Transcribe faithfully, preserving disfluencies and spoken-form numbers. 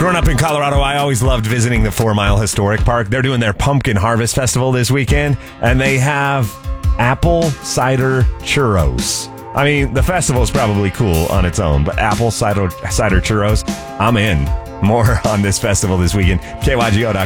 Growing up in Colorado, I always loved visiting the Four Mile Historic Park. They're doing their Pumpkin Harvest Festival this weekend, and they have apple cider churros. I mean, the festival is probably cool on its own, but apple cider cider churros, I'm in. More on this festival this weekend. K Y G O dot com.